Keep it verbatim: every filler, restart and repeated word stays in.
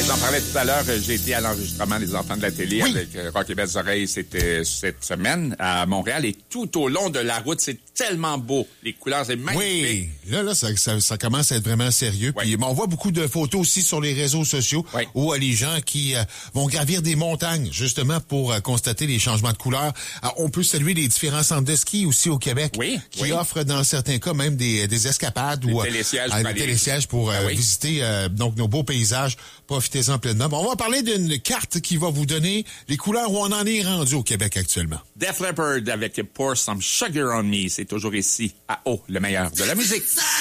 J'en parlais tout à l'heure, j'ai été à l'enregistrement des Enfants de la télé oui. avec euh, Rock et Belles Oreilles, c'était cette semaine à Montréal. Et tout au long de la route, c'est tellement beau. Les couleurs, c'est magnifique. Oui, là, là ça, ça, ça commence à être vraiment sérieux. Oui. Puis on voit beaucoup de photos aussi sur les réseaux sociaux oui. où euh, les gens qui euh, vont gravir des montagnes, justement, pour euh, constater les changements de couleurs. Alors, on peut saluer les différents centres de ski aussi au Québec oui. qui oui. offrent, dans certains cas, même des, des escapades des ou télésièges euh, des télésièges pour euh, ah oui. visiter euh, donc nos beaux paysages. Profitez-en pleinement. Bon, on va parler d'une carte qui va vous donner les couleurs où on en est rendu au Québec actuellement. Def Leppard avec Pour Some Sugar on Me. C'est toujours ici à O, le meilleur de la musique.